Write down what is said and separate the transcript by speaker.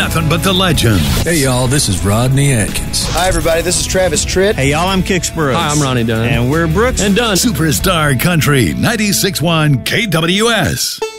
Speaker 1: nothing but the legends.
Speaker 2: Hey, y'all, this is Rodney Atkins.
Speaker 3: Hi, everybody. This is Travis Tritt.
Speaker 4: Hey, y'all, I'm Kix Burrows.
Speaker 5: Hi, I'm Ronnie Dunn.
Speaker 4: And we're Brooks
Speaker 5: and Dunn.
Speaker 1: Superstar Country 96.1 KWS.